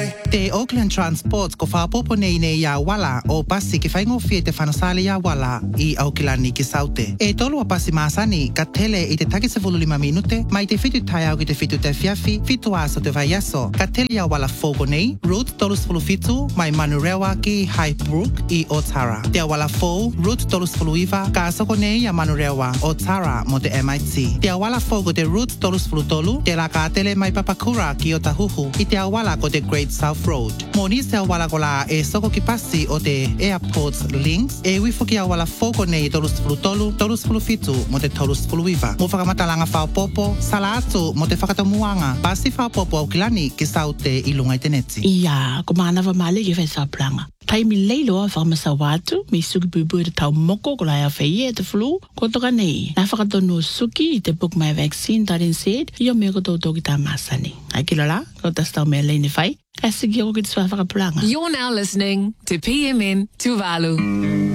Te Auckland Transport ko whapopo nei ia wala o pasi ki whaingo fie te whanasale ia wala I Aukilani ki saute. E tolu a pasi maasani ka tele I te take se 5 minute mai te fitu tai au ki te fitu te fiafi fitu aso te vaiaso. Ka tele ia wala fogo nei Route 35 mai Manurewa ki Highbrook I Otara. Te wala fo Route 35 ka asoko nei a Manurewa Otara mo te MIT. Te wala fogo te Route 33 te la ka tele mai Papakura ki Otahuhu I te wala ko te Great South Road. Moni se wala kola e soko ki pasi o te Airports Links e wifo ki wala fogo nei tolus fitu mo te tolus fuluiva. Mo whakamatalanga whaopopo, sala atu mo te whakatamuanga, pasi whaopopo Aukilani ki saute I lunga I te neti. Ia, ko maana wa male ki whaisa planga. Tai mi leilo a whamasa watu, mi suki buibui te tau moko ko lai a whaie te flu, ko toka nei. Nā whakatono suki I te book my vaccine, Darren said, Io mea ko tō ki tā masani. Ai ki lala, ko ta stau mea leini whai, ka siki o ki te whakapulanga. You're now listening to PMN Tuvalu.